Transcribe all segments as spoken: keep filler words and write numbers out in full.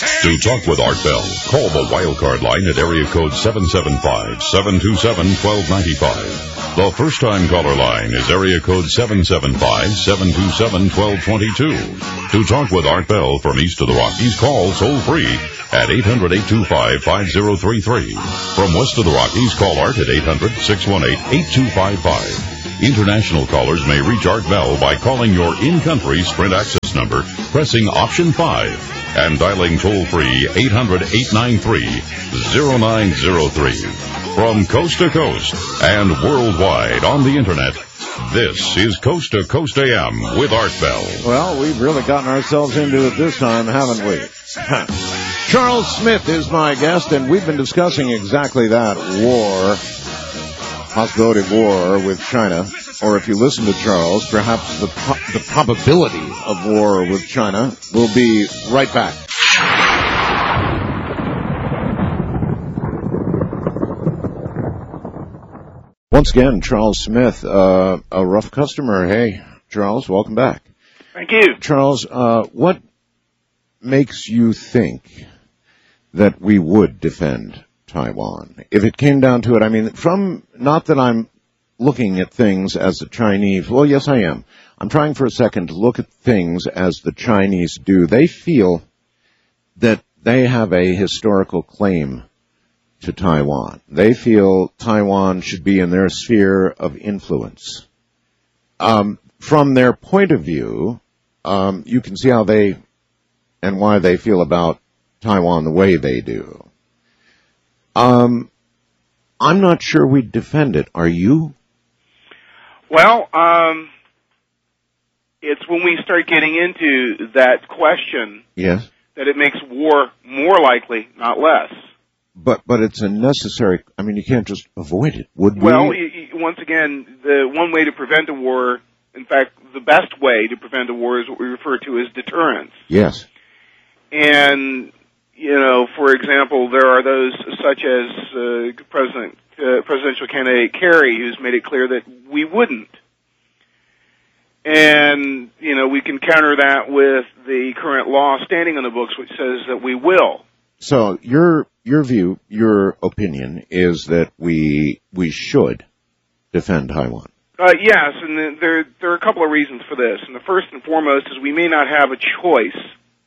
To talk with Art Bell, call the Wildcard line at area code seven seven five, seven two seven, one two nine five. The first-time caller line is area code seven seven five, seven two seven, one two two two. To talk with Art Bell from east of the Rockies, call toll-free at eight hundred, eight two five, five zero three three. From west of the Rockies, call Art at eight hundred, six one eight, eight two five five. International callers may reach Art Bell by calling your in-country Sprint access number, pressing option five, and dialing toll-free eight hundred, eight nine three, zero nine zero three. From coast to coast and worldwide on the Internet, this is Coast to Coast A M with Art Bell. Well, we've really gotten ourselves into it this time, haven't we? Charles Smith is my guest, and we've been discussing exactly that, war, possibility of war with China. Or if you listen to Charles, perhaps the, pro- the probability of war with China. We'll be right back. Once again, Charles Smith, uh, a rough customer. Hey, Charles, welcome back. Thank you. Charles, uh, what makes you think that we would defend Taiwan? If it came down to it, I mean, from, not that I'm looking at things as the Chinese, well, yes, I am. I'm trying for a second to look at things as the Chinese do. They feel that they have a historical claim to Taiwan. They feel Taiwan should be in their sphere of influence. Um, from their point of view, um, you can see how they and why they feel about Taiwan the way they do. Um, I'm not sure we'd defend it. Are you? Well, um, it's when we start getting into that question yes. that it makes war more likely, not less. But but it's a necessary, I mean, you can't just avoid it, would we? Well, y- y- once again, the one way to prevent a war, in fact, the best way to prevent a war is what we refer to as deterrence. Yes. And, you know, for example, there are those such as uh, President uh, presidential candidate Kerry, who's made it clear that we wouldn't. And, you know, we can counter that with the current law standing on the books, which says that we will. So your your view, your opinion is that we we should defend Taiwan. Uh, yes, and there there are a couple of reasons for this. And the first and foremost is we may not have a choice.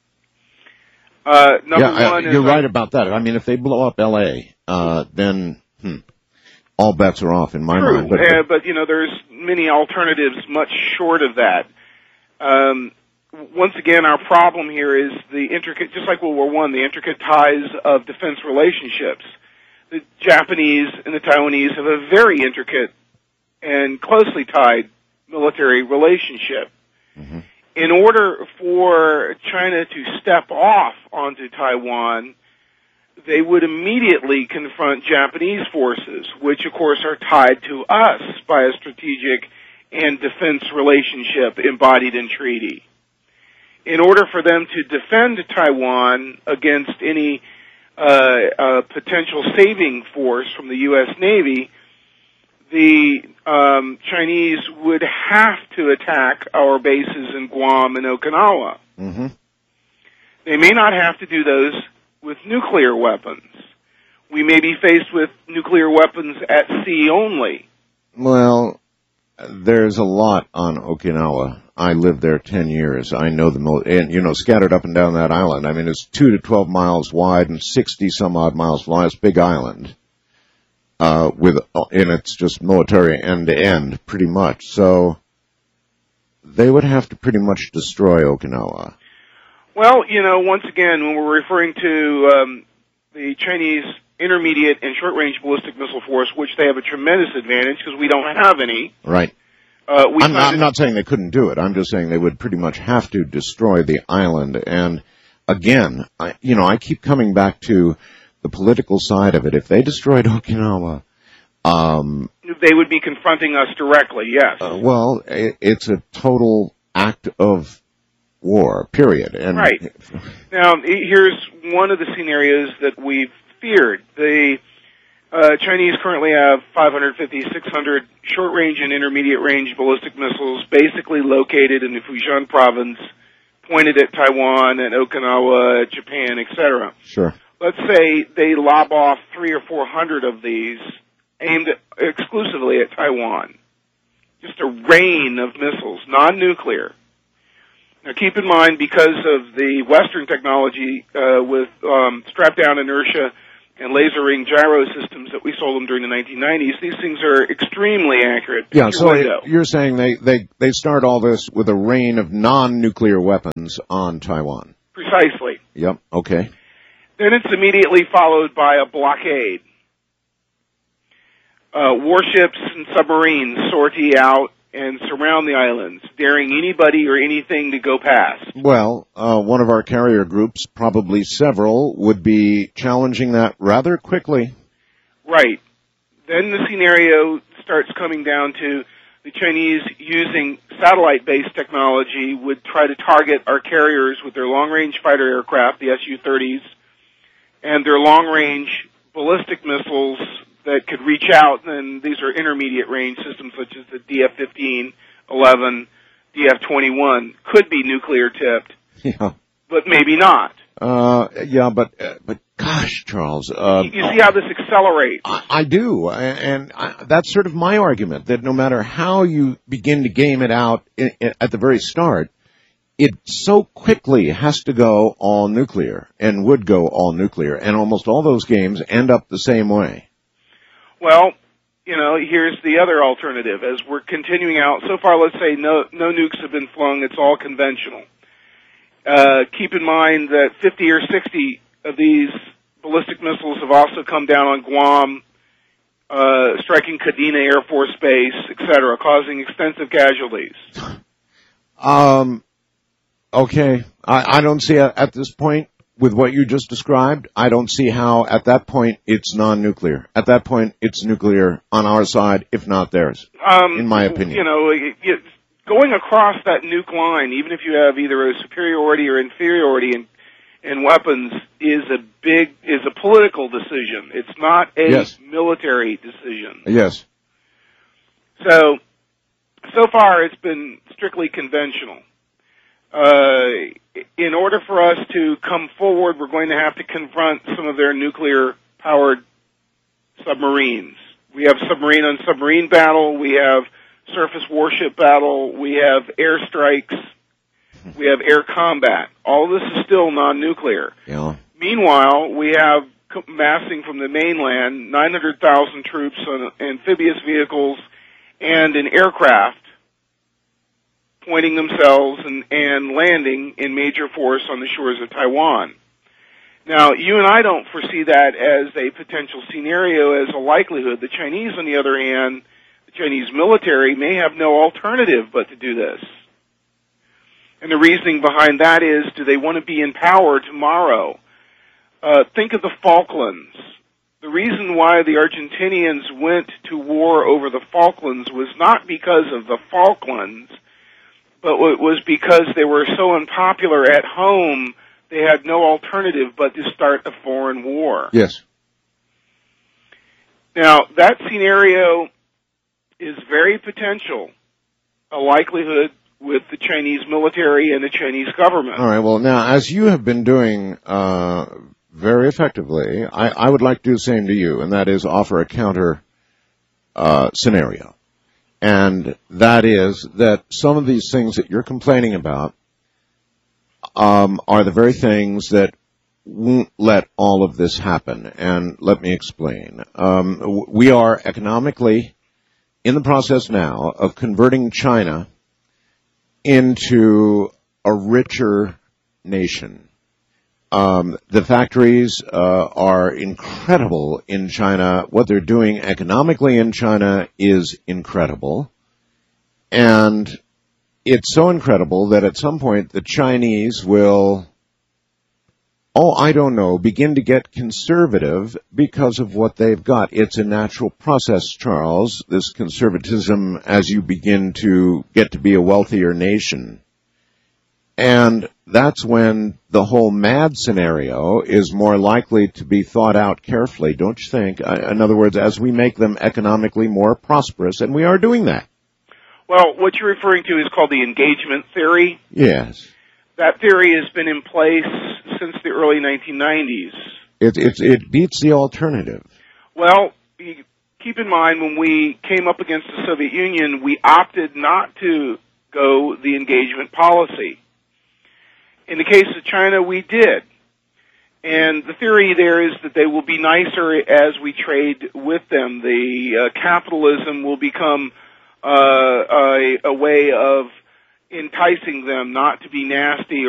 Uh, number yeah, one I, you're is right about that. I mean, if they blow up L A, uh, then hmm, all bets are off in my true, mind. But, uh, but you know, there's many alternatives much short of that. Um, Once again, our problem here is the intricate, just like World War One, the intricate ties of defense relationships. The Japanese and the Taiwanese have a very intricate and closely tied military relationship. Mm-hmm. In order for China to step off onto Taiwan, they would immediately confront Japanese forces, which of course are tied to us by a strategic and defense relationship embodied in treaty. In order for them to defend Taiwan against any uh, uh, potential saving force from the U S Navy, the um, Chinese would have to attack our bases in Guam and Okinawa. Mm-hmm. They may not have to do those with nuclear weapons. We may be faced with nuclear weapons at sea only. Well, there's a lot on Okinawa. I lived there ten years. I know the, mo- and you know, scattered up and down that island. I mean, it's two to twelve miles wide and sixty some odd miles long. It's a big island, uh, with, and it's just military end to end, pretty much. So, they would have to pretty much destroy Okinawa. Well, you know, once again, when we're referring to, um, the Chinese intermediate and short-range ballistic missile force, which they have a tremendous advantage because we don't have any. Right. Uh, we I'm, I'm it, not saying they couldn't do it. I'm just saying they would pretty much have to destroy the island. And again, I, you know, I keep coming back to the political side of it. If they destroyed Okinawa, um, they would be confronting us directly. Yes. Uh, well, it, it's a total act of war. Period. And right. Now, here's one of the scenarios that we've feared. The Uh, Chinese currently have five fifty, six hundred short-range and intermediate-range ballistic missiles basically located in the Fujian province pointed at Taiwan and Okinawa, Japan, et cetera. Sure. Let's say they lob off three or four hundred of these aimed exclusively at Taiwan. Just a rain of missiles, non-nuclear. Now keep in mind, because of the Western technology uh, with um, strap-down inertia and laser ring gyro systems that we sold them during the nineteen nineties, these things are extremely accurate. Yeah, so window. You're saying they, they, they start all this with a rain of non-nuclear weapons on Taiwan. Precisely. Yep, okay. Then it's immediately followed by a blockade. Uh, warships and submarines sortie out and surround the islands, daring anybody or anything to go past. Well, uh, one of our carrier groups, probably several, would be challenging that rather quickly. Right. Then the scenario starts coming down to the Chinese using satellite-based technology would try to target our carriers with their long-range fighter aircraft, the S U thirties, and their long-range ballistic missiles that could reach out, and these are intermediate-range systems such as the D F fifteen, eleven, D F twenty-one, could be nuclear-tipped, Yeah. but maybe not. Uh, yeah, but, uh, but gosh, Charles. Uh, you, you see how this accelerates? I, I do, and I, that's sort of my argument, that no matter how you begin to game it out in, in, at the very start, it so quickly has to go all nuclear, and would go all nuclear, and almost all those games end up the same way. Well, you know, here's the other alternative. As we're continuing out, so far, let's say no, no nukes have been flung, it's all conventional. Uh, keep in mind that fifty or sixty of these ballistic missiles have also come down on Guam, uh, striking Kadena Air Force Base, et cetera, causing extensive casualties. Um, okay. I, I don't see a, at this point, with what you just described, I don't see how at that point it's non-nuclear. At that point, it's nuclear on our side, if not theirs, um, in my opinion. You know, it, it, going across that nuke line, even if you have either a superiority or inferiority in, in weapons, is a big, is a political decision. It's not a yes. military decision. Yes. So, so far it's been strictly conventional. Uh, in order for us to come forward, we're going to have to confront some of their nuclear-powered submarines. We have submarine-on-submarine battle. We have surface warship battle. We have airstrikes. We have air combat. All of this is still non-nuclear. Yeah. Meanwhile, we have massing from the mainland nine hundred thousand troops on amphibious vehicles and an aircraft pointing themselves and, and landing in major force on the shores of Taiwan. Now, you and I don't foresee that as a potential scenario, as a likelihood. The Chinese, on the other hand, the Chinese military may have no alternative but to do this. And the reasoning behind that is, do they want to be in power tomorrow? Uh, think of the Falklands. The reason why the Argentinians went to war over the Falklands was not because of the Falklands, but it was because they were so unpopular at home, they had no alternative but to start a foreign war. Yes. Now, that scenario is very potential, a likelihood with the Chinese military and the Chinese government. All right, well, now, as you have been doing uh, very effectively, I, I would like to do the same to you, and that is offer a counter uh, scenario. And that is that some of these things that you're complaining about um, are the very things that won't let all of this happen. And let me explain. Um, we are economically in the process now of converting China into a richer nation. Um, the factories uh, are incredible in China. What they're doing economically in China is incredible. And it's so incredible that at some point the Chinese will, oh, I don't know, begin to get conservative because of what they've got. It's a natural process, Charles, this conservatism as you begin to get to be a wealthier nation. And that's when the whole MAD scenario is more likely to be thought out carefully, don't you think? In other words, as we make them economically more prosperous, and we are doing that. Well, what you're referring to is called the engagement theory. Yes. That theory has been in place since the early nineteen nineties. It, it, it beats the alternative. Well, keep in mind, when we came up against the Soviet Union, we opted not to go the engagement policy. In the case of China, we did. And the theory there is that they will be nicer as we trade with them. The uh, capitalism will become uh, a, a way of enticing them not to be nasty